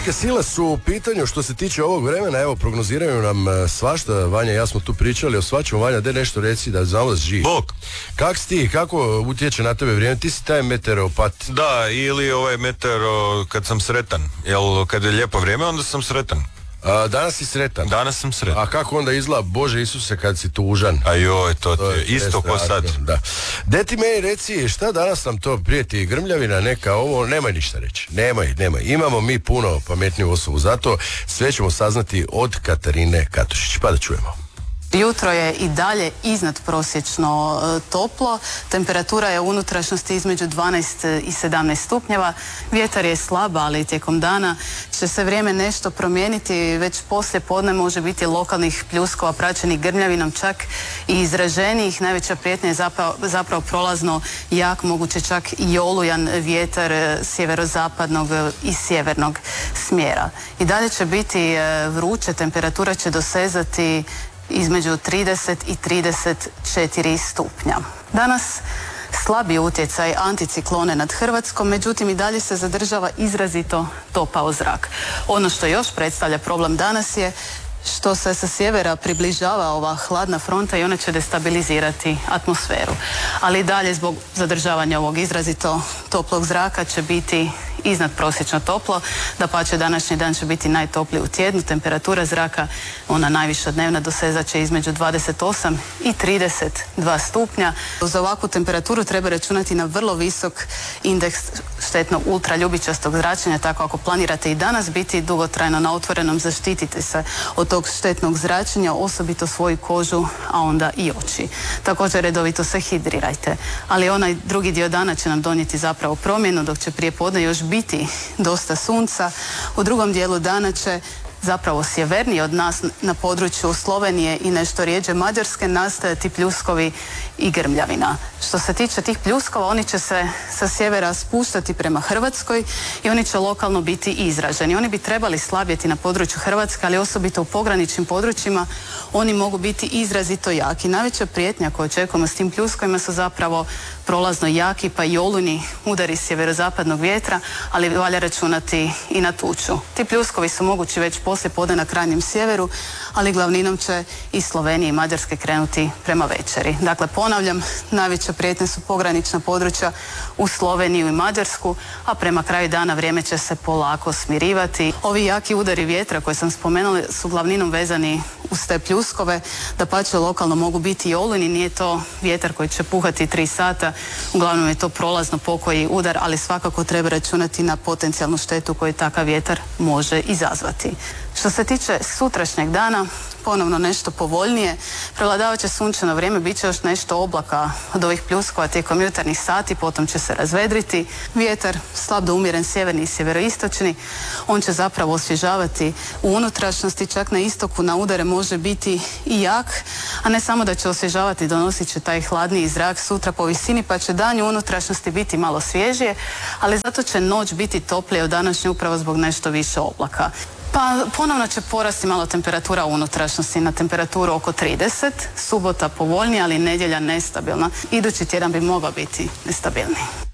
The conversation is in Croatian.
Teške sile su u pitanju što se tiče ovog vremena. Evo, prognoziraju nam svašta. Vanja, ja smo tu pričali o svačemu. Vanja, daj nešto reci da znamo da si živ. Bog. Kak si ti? Kako utječe na tebe vrijeme? Ti si taj meteoropat. Da, ili ovaj metero kad sam sretan. Jel, kad je lijepo vrijeme, onda sam sretan. Danas si sretan. Danas sam sretan. A kako onda izgleda, Bože Isuse, kad si tužan? A joj, to je isto ko sad. Da. De ti meni reci, šta danas nam to prijeti? Grmljavina neka, ovo, nemoj ništa reći. Nemoj. Imamo mi puno pametniju osobu, zato sve ćemo saznati od Katarine Katušić. Pa da čujemo. Jutro je i dalje iznad prosječno toplo, temperatura je u unutrašnjosti između 12 i 17 stupnjeva, vjetar je slab, ali tijekom dana će se vrijeme nešto promijeniti, već poslije podne može biti lokalnih pljuskova praćenih grmljavinom, čak i izraženijih. Najveća prijetnja je zapravo prolazno jak, moguće čak i olujan vjetar sjeverozapadnog i sjevernog smjera. I dalje će biti vruće, temperatura će dosezati između 30 i 34 stupnja. Danas slabi utjecaj anticiklone nad Hrvatskom, međutim i dalje se zadržava izrazito topao zrak. Ono što još predstavlja problem danas je što se sa sjevera približava ova hladna fronta i ona će destabilizirati atmosferu. Ali i dalje zbog zadržavanja ovog izrazito toplog zraka će biti iznad prosječno toplo. Dapače, današnji dan će biti najtopliji u tjednu. Temperatura zraka, ona najviša dnevna, dosezat će između 28 i 32 stupnja. Za ovakvu temperaturu treba računati na vrlo visok indeks štetnog ultraljubičastog zračenja, tako ako planirate i danas biti dugotrajno na otvorenom, zaštitite se od tog štetnog zračenja, osobito svoju kožu, a onda i oči. Također redovito se hidrirajte. Ali onaj drugi dio dana će nam donijeti zapravo promjenu, dok će prije podne još biti dosta sunca. U drugom dijelu dana će zapravo sjevernije od nas na području Slovenije i nešto rijeđe Mađarske nastajati pljuskovi i grmljavina. Što se tiče tih pljuskova, oni će se sa sjevera spuštati prema Hrvatskoj i oni će lokalno biti izraženi. Oni bi trebali slabjeti na području Hrvatske, ali osobito u pograničnim područjima oni mogu biti izrazito jaki. Najveća prijetnja koju očekujemo s tim pljuskovima su zapravo prolazno jaki pa i olujni udari sjeverozapadnog vjetra, ali valja računati i na tuču. Ti pljuskovi su mogući već poslije podne na krajnjem sjeveru, ali glavninom će i Slovenije i Mađarske krenuti prema večeri. Dakle, ponavljam, najveća prijetnja su pogranična područja u Sloveniju i Mađarsku, a prema kraju dana vrijeme će se polako smirivati. Ovi jaki udari vjetra koje sam spomenula su glavninom vezani uz te pljuskove, dapače lokalno mogu biti i olujni, nije to vjetar koji će puhati 3 sata, uglavnom je to prolazno pokoji udar, ali svakako treba računati na potencijalnu štetu koju takav vjetar može izazvati. Što se tiče sutrašnjeg dana, ponovno nešto povoljnije, prevladavat će sunčano vrijeme, bit će još nešto oblaka od ovih pljuskova tijekom jutarnjih sati, potom će se razvedriti. Vjetar slab do umjeren sjeverni i sjeveroistočni, on će zapravo osvježavati u unutrašnjosti, čak na istoku na udare može biti i jak, a ne samo da će osvježavati, donosit će taj hladniji zrak sutra po visini, pa će dan u unutrašnjosti biti malo svježije, ali zato će noć biti toplije od današnje upravo zbog nešto više oblaka. Pa ponovno će porasti malo temperatura u unutrašnjosti na temperaturu oko 30, subota povoljnija, ali nedjelja nestabilna. Idući tjedan bi mogao biti nestabilniji.